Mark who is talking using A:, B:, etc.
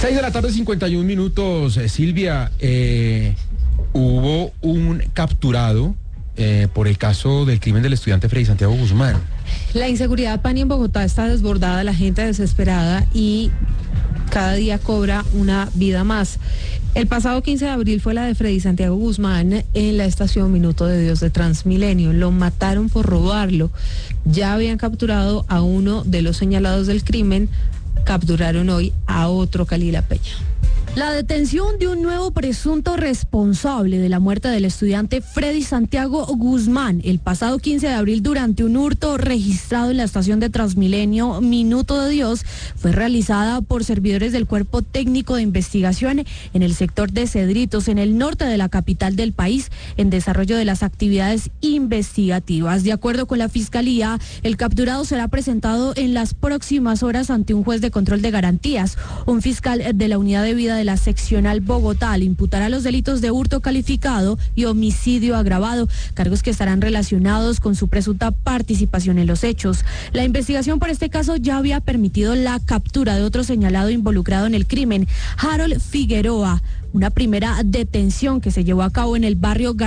A: 6:51 p.m. Silvia, hubo un capturado por el caso del crimen del estudiante Freddy Santiago Guzmán.
B: La inseguridad, Pani, en Bogotá está desbordada, la gente desesperada y cada día cobra una vida más. El pasado 15 de abril fue la de Freddy Santiago Guzmán en la estación Minuto de Dios de Transmilenio. Lo mataron por robarlo. Ya habían capturado a uno de los señalados del crimen. Capturaron hoy a otro, Calila Peña.
C: La detención de un nuevo presunto responsable de la muerte del estudiante Freddy Santiago Guzmán el pasado 15 de abril durante un hurto registrado en la estación de Transmilenio Minuto de Dios fue realizada por servidores del Cuerpo Técnico de Investigación en el sector de Cedritos, en el norte de la capital del país, en desarrollo de las actividades investigativas. De acuerdo con la Fiscalía, el capturado será presentado en las próximas horas ante un juez de control de garantías. Un fiscal de la Unidad de Vida de la Seccional Bogotá le imputará los delitos de hurto calificado y homicidio agravado, cargos que estarán relacionados con su presunta participación en los hechos. La investigación por este caso ya había permitido la captura de otro señalado involucrado en el crimen, Harold Figueroa, una primera detención que se llevó a cabo en el barrio